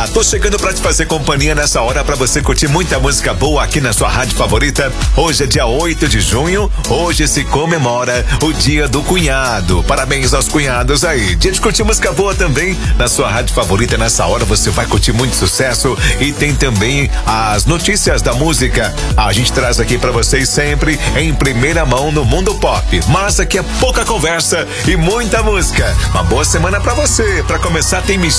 Tô chegando pra te fazer companhia nessa hora pra você curtir muita música boa aqui na sua rádio favorita. Hoje é dia 8 de junho, hoje se comemora o Dia do Cunhado. Parabéns aos cunhados aí. Dia de curtir música boa também na sua rádio favorita. Nessa hora você vai curtir muito sucesso e tem também as notícias da música. A gente traz aqui pra vocês sempre em primeira mão no mundo pop. Mas aqui é pouca conversa e muita música. Uma boa semana pra você. Pra começar tem Michelle